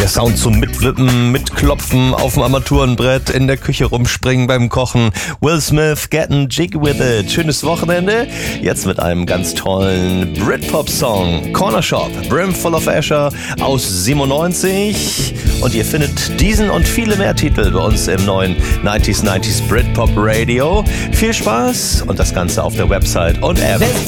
Der Sound zum Mitwippen, Mitklopfen auf dem Armaturenbrett, in der Küche rumspringen beim Kochen. Will Smith, Getting Jiggy With It. Schönes Wochenende. Jetzt mit einem ganz tollen Britpop-Song. Corner Shop, Brimful of Asher aus 97. Und ihr findet diesen und viele mehr Titel bei uns im neuen 90s Britpop Radio. Viel Spaß und das Ganze auf der Website und App.